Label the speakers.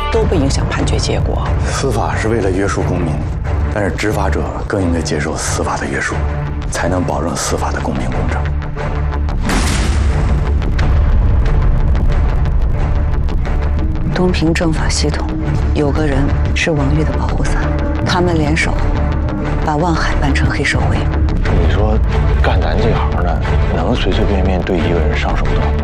Speaker 1: 都不影响判决结果。
Speaker 2: 司法是为了约束公民，但是执法者更应该接受司法的约束，才能保证司法的公平公正。
Speaker 1: 东平政法系统有个人是王玉的保护伞，他们联手把万海办成黑社会。
Speaker 3: 你说干咱这行的，能随随便便对一个人上手的吗？